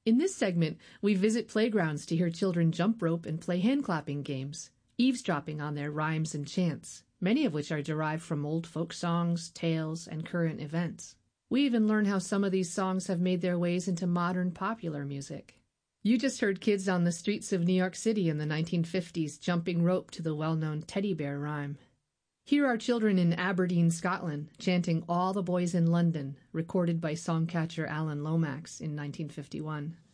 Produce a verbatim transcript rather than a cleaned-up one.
In this segment, we visit playgrounds to hear children jump rope and play hand-clapping games, eavesdropping on their rhymes and chants, many of which are derived from old folk songs, tales, and current events. We even learn how some of these songs have made their ways into modern popular music. You just heard kids on the streets of New York City in the nineteen fifties jumping rope to the well-known Teddy Bear rhyme. Here are children in Aberdeen, Scotland, chanting All the Boys in London, recorded by songcatcher Alan Lomax in nineteen fifty-one.